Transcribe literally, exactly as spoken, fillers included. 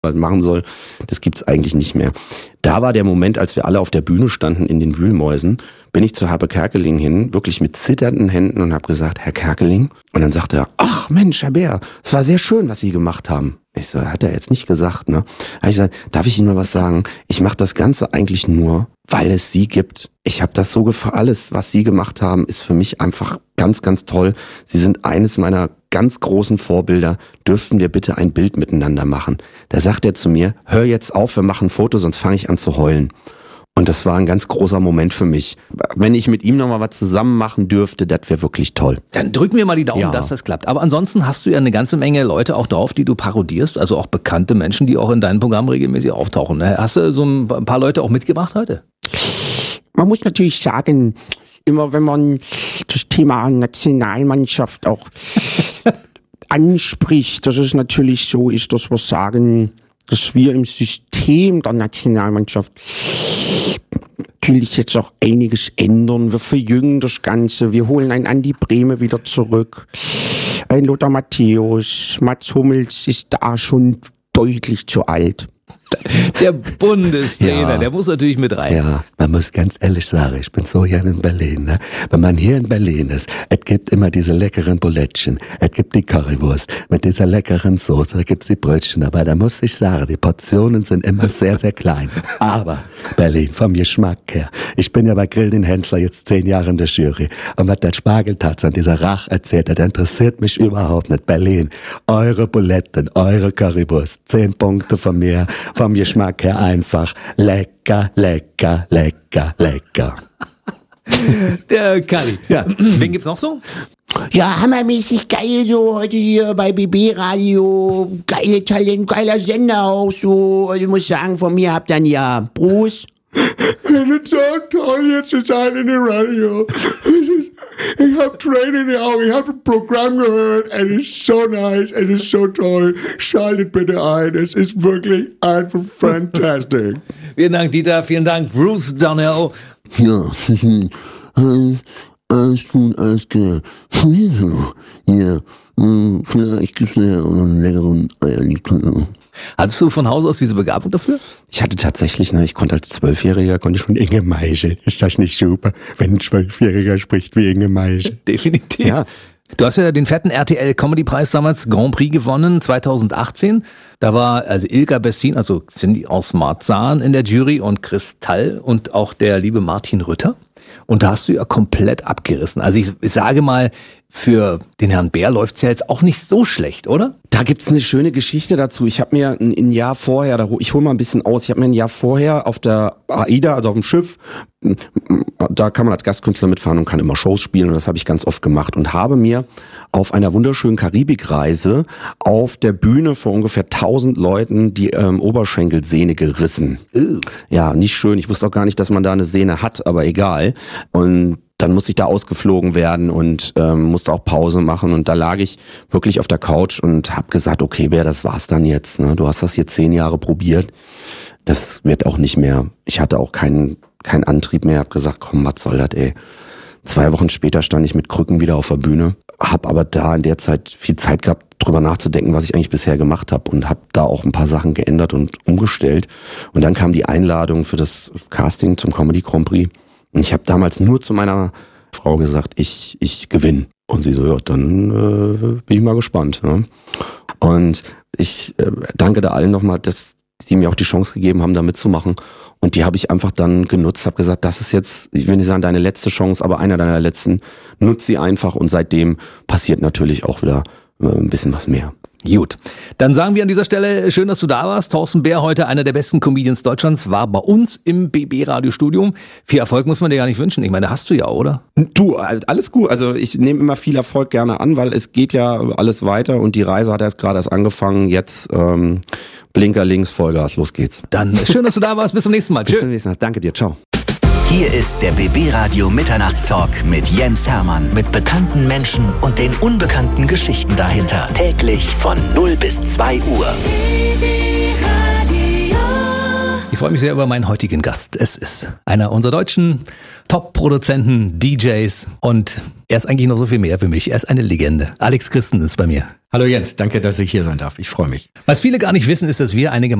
machen soll, das gibt's eigentlich nicht mehr. Da war der Moment, als wir alle auf der Bühne standen in den Wühlmäusen, bin ich zu Harpe Kerkeling hin, wirklich mit zitternden Händen und habe gesagt, Herr Kerkeling. Und dann sagte er, ach Mensch, Herr Bär, es war sehr schön, was Sie gemacht haben. Ich so, hat er jetzt nicht gesagt, ne? Habe ich gesagt, darf ich Ihnen mal was sagen? Ich mache das Ganze eigentlich nur, weil es Sie gibt. Ich habe das so gefallen. Alles, was Sie gemacht haben, ist für mich einfach ganz, ganz toll. Sie sind eines meiner ganz großen Vorbilder. Dürften wir bitte ein Bild miteinander machen? Da sagt er zu mir, hör jetzt auf, wir machen ein Foto, sonst fange ich an zu heulen. Und das war ein ganz großer Moment für mich. Wenn ich mit ihm nochmal was zusammen machen dürfte, das wäre wirklich toll. Dann drücken wir mal die Daumen, ja, dass das klappt. Aber ansonsten hast du ja eine ganze Menge Leute auch drauf, die du parodierst. Also auch bekannte Menschen, die auch in deinem Programm regelmäßig auftauchen. Hast du so ein paar Leute auch mitgebracht heute? Man muss natürlich sagen, immer wenn man das Thema Nationalmannschaft auch anspricht, dass es natürlich so ist, dass wir sagen, dass wir im System der Nationalmannschaft natürlich jetzt auch einiges ändern. Wir verjüngen das Ganze. Wir holen einen Andi Brehme wieder zurück. Ein Lothar Matthäus. Mats Hummels ist da schon deutlich zu alt. Der Bundestrainer, ja, der muss natürlich mit rein. Ja, man muss ganz ehrlich sagen, ich bin so gerne in Berlin. Ne? Wenn man hier in Berlin ist, es gibt immer diese leckeren Bulettchen, es gibt die Currywurst mit dieser leckeren Soße, da gibt's die Brötchen. Aber da muss ich sagen, die Portionen sind immer sehr, sehr klein. Aber Berlin, vom Geschmack her. Ich bin ja bei Grill den Händler jetzt zehn Jahre in der Jury. Und was der Spargeltatz an dieser Rach erzählt hat, der interessiert mich überhaupt nicht. Berlin, eure Buletten, eure Currywurst, zehn Punkte von mir. Vom Geschmack her einfach lecker, lecker, lecker, lecker. Der Kalli. Ja. Wen gibt's noch so? Ja, hammermäßig geil so heute hier bei B B Radio. Geile Talent, geiler Sender auch so. Also ich muss sagen, von mir habt ihr ein Jahr. Bruce. Es ist so toll, jetzt zu sein in dem Radio. Ich habe Tränen in den Augen, ich habe ein Programm gehört, es ist so nice, es ist so toll. Schaltet bitte ein, es ist wirklich einfach fantastic. Vielen Dank, Dieter, vielen Dank, Bruce Darnell. Ja, alles gut, alles klar. Ja, vielleicht gibt's ja auch noch einen leckeren Eierlikör. Hattest du von Haus aus diese Begabung dafür? Ich hatte tatsächlich, ne, ich konnte als Zwölfjähriger, konnte ich schon Inge Meisel. Ist das nicht super, wenn ein Zwölfjähriger spricht wie Inge Meisel? Definitiv. Ja. Du hast ja den fetten R T L-Comedy-Preis damals Grand Prix gewonnen, zwanzig achtzehn. Da war also Ilka Bessin, also Cindy aus Marzahn in der Jury und Kristall und auch der liebe Martin Rütter. Und da hast du ja komplett abgerissen. Also ich, ich sage mal, für den Herrn Bär läuft's ja jetzt auch nicht so schlecht, oder? Da gibt's eine schöne Geschichte dazu. Ich habe mir ein, ein Jahr vorher, da, ich hole mal ein bisschen aus, ich habe mir ein Jahr vorher auf der AIDA, also auf dem Schiff, da kann man als Gastkünstler mitfahren und kann immer Shows spielen und das habe ich ganz oft gemacht und habe mir auf einer wunderschönen Karibikreise auf der Bühne vor ungefähr tausend Leuten die ähm, Oberschenkelsehne gerissen. Uh. Ja, nicht schön. Ich wusste auch gar nicht, dass man da eine Sehne hat, aber egal. Und dann musste ich da ausgeflogen werden und ähm, musste auch Pause machen und da lag ich wirklich auf der Couch und habe gesagt, okay Bär, das war's dann jetzt. Ne? Du hast das hier zehn Jahre probiert, das wird auch nicht mehr. Ich hatte auch keinen keinen Antrieb mehr, habe gesagt, komm, was soll das, ey. Zwei Wochen später stand ich mit Krücken wieder auf der Bühne, habe aber da in der Zeit viel Zeit gehabt, drüber nachzudenken, was ich eigentlich bisher gemacht habe und habe da auch ein paar Sachen geändert und umgestellt. Und dann kam die Einladung für das Casting zum Comedy Grand Prix. Und ich habe damals nur zu meiner Frau gesagt, ich ich gewinne. Und sie so, ja, dann äh, bin ich mal gespannt. Ne? Und ich äh, danke da allen nochmal, dass die mir auch die Chance gegeben haben, da mitzumachen. Und die habe ich einfach dann genutzt, habe gesagt, das ist jetzt, ich will nicht sagen deine letzte Chance, aber einer deiner letzten. Nutz sie einfach und seitdem passiert natürlich auch wieder äh, ein bisschen was mehr. Gut, dann sagen wir an dieser Stelle, schön, dass du da warst. Thorsten Bär, heute einer der besten Comedians Deutschlands, war bei uns im B B-Radiostudium. Viel Erfolg muss man dir gar nicht wünschen. Ich meine, hast du ja, oder? Du, alles gut. Also ich nehme immer viel Erfolg gerne an, weil es geht ja alles weiter und die Reise hat erst gerade erst angefangen. Jetzt ähm, Blinker links, Vollgas, los geht's. Dann schön, dass du da warst. Bis zum nächsten Mal. Bis zum nächsten Mal. Danke dir. Ciao. Hier ist der B B-Radio Mitternachtstalk mit Jens Hermann. Mit bekannten Menschen und den unbekannten Geschichten dahinter. Täglich von null bis zwei Uhr. freue mich sehr über meinen heutigen Gast. Es ist einer unserer deutschen Top-Produzenten, D Js und er ist eigentlich noch so viel mehr für mich. Er ist eine Legende. Alex Christen ist bei mir. Hallo Jens, danke, dass ich hier sein darf. Ich freue mich. Was viele gar nicht wissen, ist, dass wir eine